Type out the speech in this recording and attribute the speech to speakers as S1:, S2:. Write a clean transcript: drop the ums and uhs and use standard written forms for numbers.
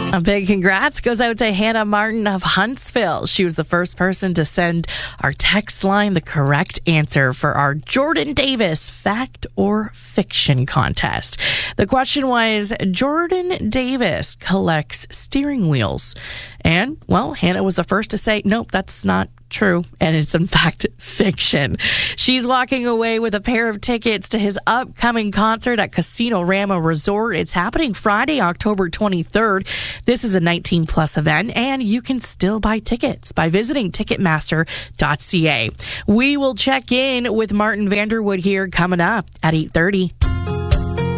S1: A big congrats goes out to Hannah Martin of Huntsville. She was the first person to send our text line the correct answer for our Jordan Davis Fact or Fiction contest. The question was, Jordan Davis collects steering wheels. And, well, Hannah was the first to say, nope, that's not true, and it's in fact fiction. She's walking away with a pair of tickets to his upcoming concert at Casino Rama Resort. It's happening Friday, October 23rd. This is a 19-plus event, and you can still buy tickets by visiting Ticketmaster.ca. We will check in with Martin Vanderwood here coming up at 8:30.